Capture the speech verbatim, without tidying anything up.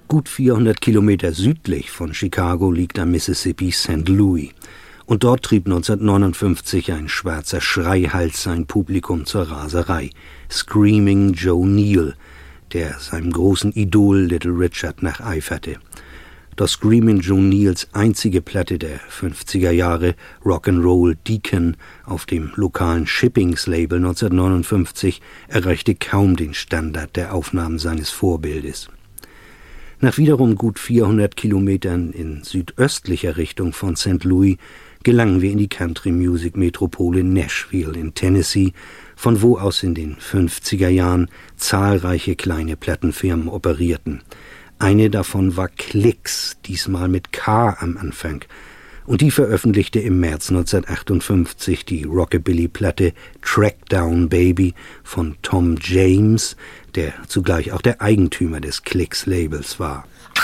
Gut vierhundert Kilometer südlich von Chicago liegt am Mississippi Saint Louis. Und dort trieb neunzehnhundertneunundfünfzig ein schwarzer Schreihals sein Publikum zur Raserei. Screaming Joe Neal, der seinem großen Idol Little Richard nacheiferte. Doch Screaming Joe Neals einzige Platte der fünfziger Jahre, Rock'n'Roll Deacon, auf dem lokalen Shippings-Label neunzehnhundertneunundfünfzig, erreichte kaum den Standard der Aufnahmen seines Vorbildes. Nach wiederum gut vierhundert Kilometern in südöstlicher Richtung von Saint Louis gelangen wir in die Country-Music-Metropole Nashville in Tennessee, von wo aus in den fünfziger Jahren zahlreiche kleine Plattenfirmen operierten. Eine davon war Klicks, diesmal mit K am Anfang, und die veröffentlichte im März neunzehnhundertachtundfünfzig die Rockabilly-Platte Track Down Baby von Tom James, der zugleich auch der Eigentümer des Klicks-Labels war.